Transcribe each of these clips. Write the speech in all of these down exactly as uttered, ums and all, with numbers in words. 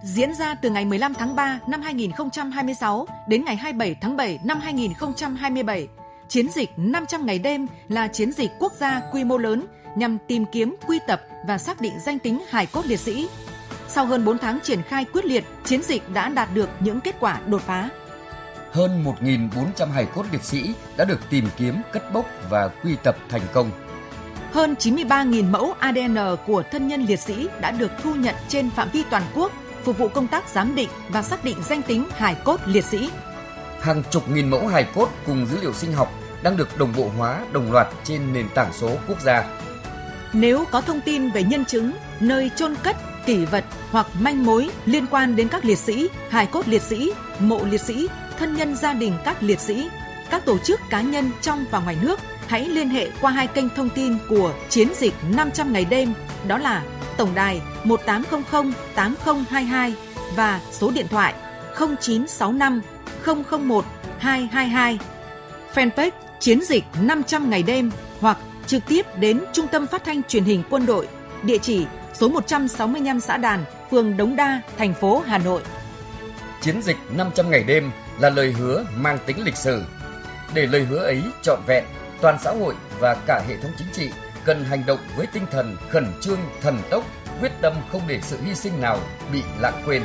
diễn ra từ ngày mười lăm tháng ba năm hai nghìn không trăm hai mươi sáu đến ngày hai mươi bảy tháng bảy năm hai nghìn không trăm hai mươi bảy. Chiến dịch năm trăm ngày đêm là chiến dịch quốc gia quy mô lớn nhằm tìm kiếm, quy tập và xác định danh tính hài cốt liệt sĩ. Sau hơn bốn tháng triển khai quyết liệt, chiến dịch đã đạt được những kết quả đột phá. Hơn một nghìn bốn trăm hài cốt liệt sĩ đã được tìm kiếm, cất bốc và quy tập thành công. Hơn chín mươi ba nghìn mẫu a đê en của thân nhân liệt sĩ đã được thu nhận trên phạm vi toàn quốc, phục vụ công tác giám định và xác định danh tính hài cốt liệt sĩ. Hàng chục nghìn mẫu hài cốt cùng dữ liệu sinh học đang được đồng bộ hóa đồng loạt trên nền tảng số quốc gia. Nếu có thông tin về nhân chứng, nơi chôn cất, kỷ vật hoặc manh mối liên quan đến các liệt sĩ, hài cốt liệt sĩ, mộ liệt sĩ, thân nhân gia đình các liệt sĩ, các tổ chức cá nhân trong và ngoài nước, hãy liên hệ qua hai kênh thông tin của chiến dịch năm trăm ngày đêm, đó là tổng đài một tám không không tám không hai hai và số điện thoại không chín sáu năm không không một hai hai hai, fanpage chiến dịch năm trăm ngày đêm hoặc trực tiếp đến Trung tâm Phát thanh Truyền hình Quân đội, địa chỉ số một trăm sáu mươi lăm Xã Đàn, phường Đống Đa, thành phố Hà Nội. Chiến dịch năm trăm ngày đêm là lời hứa mang tính lịch sử. Để lời hứa ấy trọn vẹn, toàn xã hội và cả hệ thống chính trị cần hành động với tinh thần khẩn trương, thần tốc, quyết tâm không để sự hy sinh nào bị lãng quên.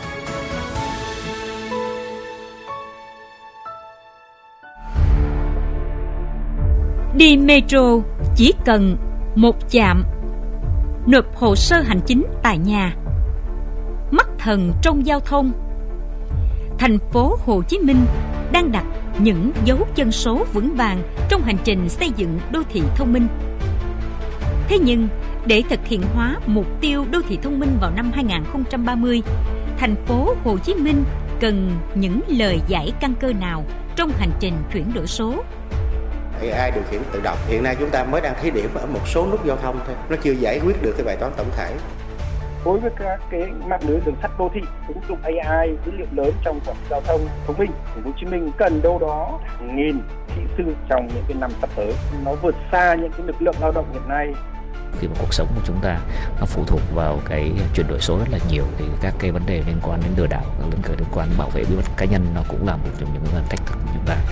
Đi metro chỉ cần một chạm. Nộp hồ sơ hành chính tại nhà. Mắt thần trong giao thông. Thành phố Hồ Chí Minh đang đặt những dấu chân số vững vàng trong hành trình xây dựng đô thị thông minh. Thế nhưng, để thực hiện hóa mục tiêu đô thị thông minh vào năm hai nghìn không trăm ba mươi, thành phố Hồ Chí Minh cần những lời giải căn cơ nào trong hành trình chuyển đổi số? a i điều khiển tự động. Hiện nay chúng ta mới đang thí điểm ở một số nút giao thông thôi, nó chưa giải quyết được cái bài toán tổng thể. Đối với các cái mạng lưới đường sắt đô thị, ứng dụng a i dữ liệu lớn trong quản lý giao thông thông minh, thành phố Hồ Chí Minh cần đâu đó hàng nghìn kỹ sư trong những cái năm sắp tới. Nó vượt xa những cái lực lượng lao động hiện nay. Khi mà cuộc sống của chúng ta nó phụ thuộc vào cái chuyển đổi số rất là nhiều, thì các cái vấn đề liên quan đến lừa đảo, các vấn đề liên quan đến bảo vệ bí mật cá nhân nó cũng là một trong những vấn thách thức của chúng ta.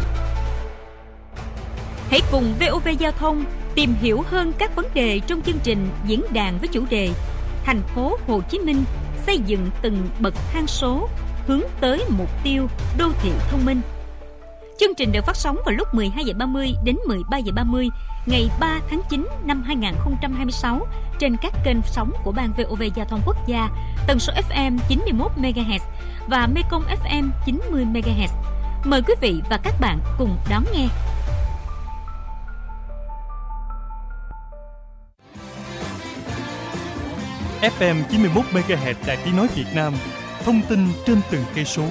Hãy cùng vê o vê Giao thông tìm hiểu hơn các vấn đề trong chương trình diễn đàn với chủ đề Thành phố Hồ Chí Minh xây dựng từng bậc thang số hướng tới mục tiêu đô thị thông minh. Chương trình được phát sóng vào lúc mười hai giờ ba mươi đến mười ba giờ ba mươi ngày ba tháng chín năm hai nghìn không trăm hai mươi sáu trên các kênh sóng của Ban vê o vê Giao thông Quốc gia, tần số ép em chín mươi mốt mê ga héc và Mekong ép em chín mươi mê ga héc. Mời quý vị và các bạn cùng đón nghe. ép em chín mươi mốt mê ga héc Đài Tiếng nói Việt Nam, thông tin trên từng cây số.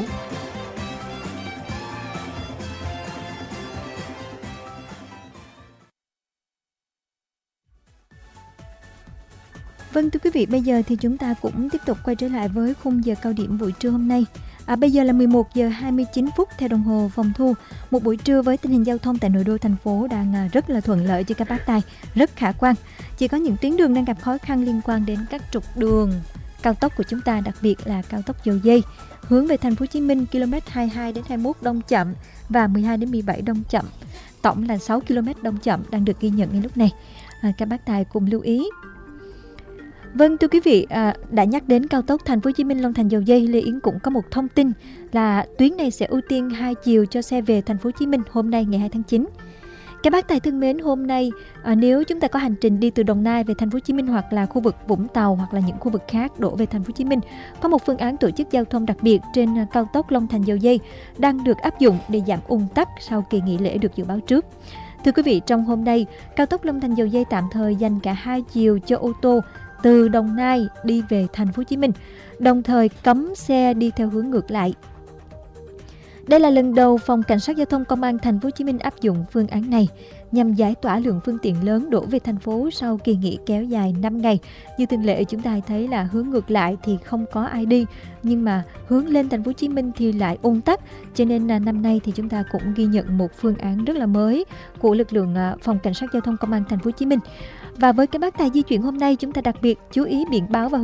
Vâng, thưa quý vị, bây giờ thì chúng ta cũng tiếp tục quay trở lại với khung giờ cao điểm buổi trưa hôm nay. À, bây giờ là mười một giờ hai mươi chín phút theo đồng hồ phòng thu. Một buổi trưa với tình hình giao thông tại nội đô thành phố đang rất là thuận lợi cho các bác tài, rất khả quan. Chỉ có những tuyến đường đang gặp khó khăn liên quan đến các trục đường cao tốc của chúng ta, đặc biệt là cao tốc Dầu Giây hướng về thành phố Hồ Chí Minh, km hai mươi hai đến hai mươi mốt đông chậm và mười hai đến mười bảy đông chậm. Tổng là sáu ki lô mét đông chậm đang được ghi nhận ngay lúc này. À, các bác tài cùng lưu ý. Vâng, thưa quý vị, à, đã nhắc đến cao tốc thành phố Hồ Chí Minh Long Thành Dầu Giây, Lê Yến cũng có một thông tin là tuyến này sẽ ưu tiên hai chiều cho xe về thành phố Hồ Chí Minh hôm nay ngày hai tháng chín. Các bác tài thân mến, hôm nay à, nếu chúng ta có hành trình đi từ Đồng Nai về thành phố Hồ Chí Minh hoặc là khu vực Vũng Tàu hoặc là những khu vực khác đổ về thành phố Hồ Chí Minh, có một phương án tổ chức giao thông đặc biệt trên cao tốc Long Thành Dầu Giây đang được áp dụng để giảm ùn tắc sau kỳ nghỉ lễ được dự báo trước. Thưa quý vị, trong hôm nay, cao tốc Long Thành Dầu Giây tạm thời dành cả hai chiều cho ô tô từ Đồng Nai đi về thành phố Hồ Chí Minh, đồng thời cấm xe đi theo hướng ngược lại. Đây là lần đầu Phòng Cảnh sát Giao thông Công an thành phố Hồ Chí Minh áp dụng phương án này nhằm giải tỏa lượng phương tiện lớn đổ về thành phố sau kỳ nghỉ kéo dài năm ngày. Như thường lệ, chúng ta thấy là hướng ngược lại thì không có ai đi, nhưng mà hướng lên thành phố Hồ Chí Minh thì lại ùn tắc. Cho nên là năm nay thì chúng ta cũng ghi nhận một phương án rất là mới của lực lượng Phòng Cảnh sát Giao thông Công an thành phố Hồ Chí Minh. Và với cái bác tài di chuyển hôm nay, chúng ta đặc biệt chú ý biển báo và